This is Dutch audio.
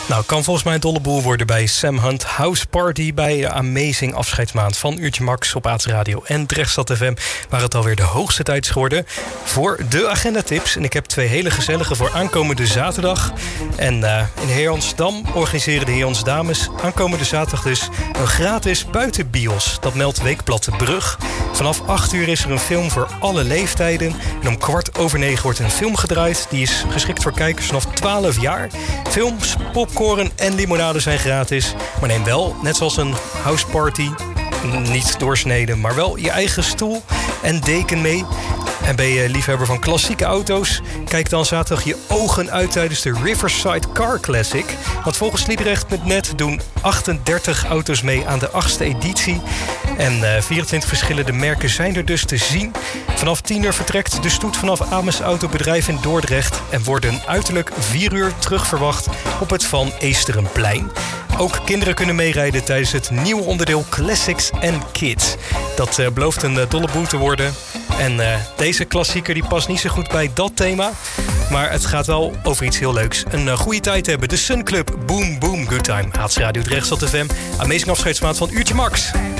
Nou, kan volgens mij een dolle boel worden bij Sam Hunt House Party... bij Amazing afscheidsmaand van Uurtje Max op Aats Radio en Drechtstad FM... waar het alweer de hoogste tijd is geworden voor de agendatips. En ik heb 2 hele gezellige voor aankomende zaterdag. En in Heerjansdam organiseren de Heerjans Dames aankomende zaterdag dus... een gratis buitenbios. Dat meldt Weekblad De Brug. Vanaf 8 uur is er een film voor alle leeftijden. En om 9:15 wordt een film gedraaid. Die is geschikt voor kijkers vanaf 12 jaar. Films, popcorn en limonade zijn gratis. Maar neem wel, net zoals een houseparty, niet doorsneden... maar wel je eigen stoel en deken mee. En ben je liefhebber van klassieke auto's? Kijk dan zaterdag je ogen uit tijdens de Riverside Car Classic. Want volgens Sliedrecht.net doen 38 auto's mee aan de 8e editie. En 24 verschillende merken zijn er dus te zien. Vanaf 10 uur vertrekt de stoet vanaf Ames Autobedrijf in Dordrecht... en worden uiterlijk 4 uur terug verwacht op het Van Eesterenplein. Ook kinderen kunnen meerijden tijdens het nieuwe onderdeel Classics and Kids. Dat belooft een dolle boel te worden. En deze klassieker die past niet zo goed bij dat thema. Maar het gaat wel over iets heel leuks. Een goede tijd hebben. De Sun Club, Boom Boom Good Time. Aats Radio Drechtstad FM. Amazing afscheidsmaand van Uurtje Max.